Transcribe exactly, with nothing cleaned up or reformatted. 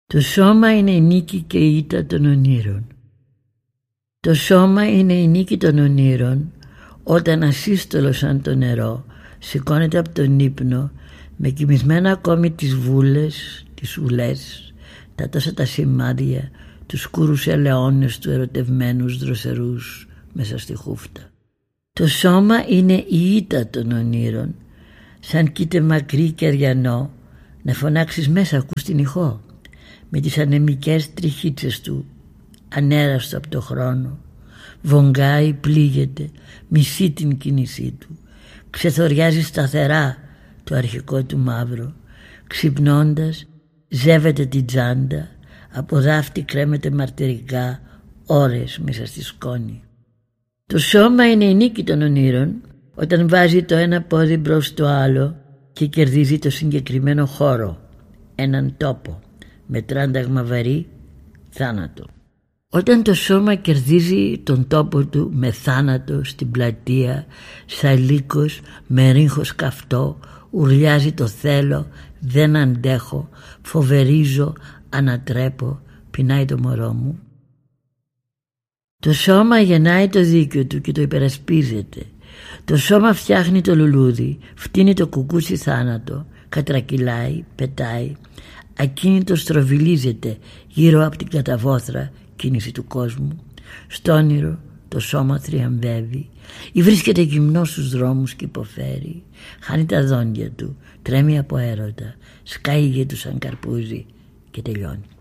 Το σώμα είναι η νίκη και η ήττα των ονείρων. Το σώμα είναι η νίκη των ονείρων όταν ασύστολο σαν το νερό σηκώνεται από τον ύπνο με κοιμισμένα ακόμη τις βούλες, τις ουλές, τα τόσα τα σημάδια, τους σκούρους ελαιώνες του ερωτευμένους δροσερούς μέσα στη χούφτα. Το σώμα είναι η ήττα των ονείρων, σαν κοίται μακρύ και αριανό να φωνάξεις μέσα ακούς την ηχό με τις ανεμικές τριχίτσες του, ανέραστο από το χρόνο. Βογγάει, πλήγεται, μισεί την κίνησή του, ξεθοριάζει σταθερά το αρχικό του μαύρο. Ξυπνώντας ζεύεται την τσάντα, από δάφτη κρέμεται μαρτυρικά ώρες μέσα στη σκόνη. Το σώμα είναι η νίκη των ονείρων όταν βάζει το ένα πόδι μπρος στο άλλο και κερδίζει το συγκεκριμένο χώρο, έναν τόπο με τράνταγμα βαρύ, θάνατο. Όταν το σώμα κερδίζει τον τόπο του με θάνατο στην πλατεία, σαν λύκος με ρίγχος καυτό, ουρλιάζει το θέλω, δεν αντέχω, φοβερίζω, ανατρέπω, πεινάει το μωρό μου. Το σώμα γεννάει το δίκιο του και το υπερασπίζεται. Το σώμα φτιάχνει το λουλούδι, φτύνει το κουκούτσι θάνατο, κατρακυλάει, πετάει, ακίνητο στροβιλίζεται γύρω από την καταβόθρα κίνηση του κόσμου. Στο όνειρο το σώμα θριαμβεύει ή βρίσκεται γυμνό στους δρόμους και υποφέρει. Χάνει τα δόντια του, τρέμει από έρωτα, σκάει γη του σαν καρπούζι και τελειώνει.